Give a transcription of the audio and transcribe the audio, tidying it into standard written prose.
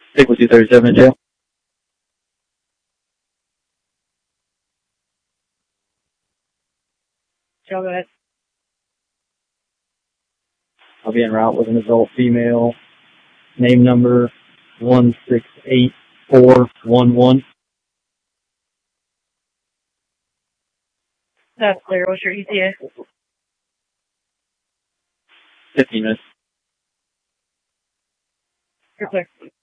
Stick with 237 in jail. Joe, go ahead. I'll be en route with an adult female. Name number 168411. That's clear. What's your ETA? 15 minutes. You're clear.